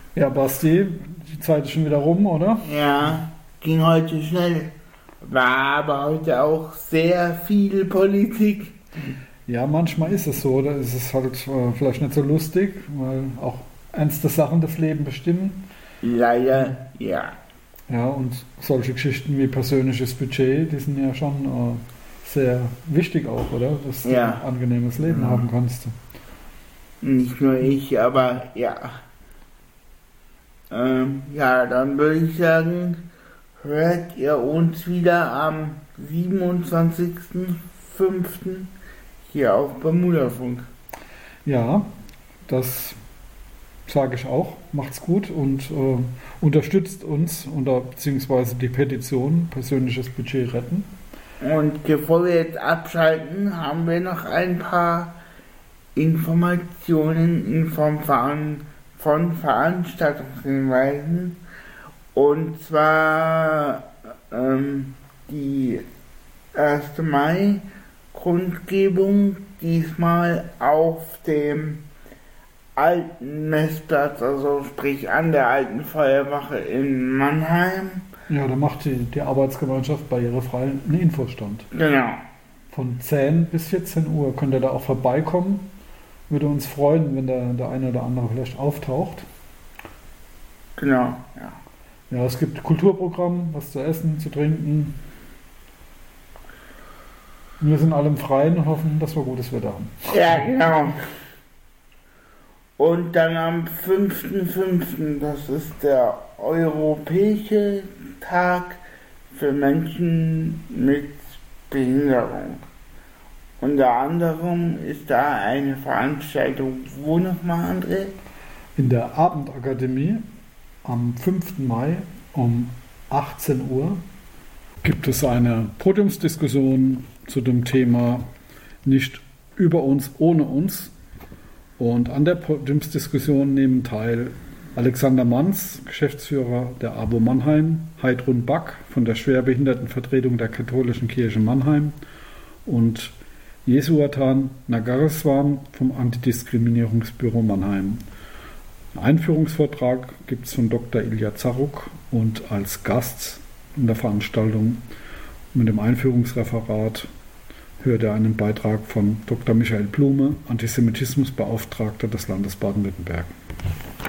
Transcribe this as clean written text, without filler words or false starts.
Ja, Basti, die Zeit ist schon wieder rum, oder? Ja, ging heute schnell. War aber heute auch sehr viel Politik. Ja, manchmal ist es so, da ist es halt vielleicht nicht so lustig, weil auch ernste Sachen das Leben bestimmen. Leider, ja. Ja, und solche Geschichten wie persönliches Budget, die sind ja schon sehr wichtig auch, oder? Dass du Ja. ein angenehmes Leben haben kannst. Nicht nur ich, aber ja. Ja, dann würde ich sagen, hört ihr uns wieder am 27.05. hier auf Bermudafunk. Ja, das sage ich auch. Macht's gut und unterstützt uns beziehungsweise die Petition Persönliches Budget retten. Und bevor wir jetzt abschalten, haben wir noch ein paar Informationen in Form von Veranstaltungshinweisen. Und zwar die 1. Mai-Kundgebung, diesmal auf dem alten Messplatz, also sprich an der alten Feuerwache in Mannheim. Ja, da macht die Arbeitsgemeinschaft barrierefrei einen Infostand. Genau. Von 10 bis 14 Uhr könnt ihr da auch vorbeikommen. Würde uns freuen, wenn der eine oder andere vielleicht auftaucht. Genau, ja. Ja, es gibt Kulturprogramm, was zu essen, zu trinken. Wir sind alle im Freien und hoffen, dass wir gutes Wetter haben. Ja, genau. Und dann am 5.5., das ist der Europäische Tag für Menschen mit Behinderung. Unter anderem ist da eine Veranstaltung, wo nochmal, André? In der Abendakademie am 5. Mai um 18 Uhr gibt es eine Podiumsdiskussion zu dem Thema Nicht über uns, ohne uns. Und an der Podiumsdiskussion nehmen teil Alexander Manz, Geschäftsführer der AWO Mannheim, Heidrun Back von der Schwerbehindertenvertretung der Katholischen Kirche Mannheim und Jesuatan Nagareswan vom Antidiskriminierungsbüro Mannheim. Einen Einführungsvortrag gibt es von Dr. Ilja Zaruk und als Gast in der Veranstaltung mit dem Einführungsreferat hört er einen Beitrag von Dr. Michael Blume, Antisemitismusbeauftragter des Landes Baden-Württemberg.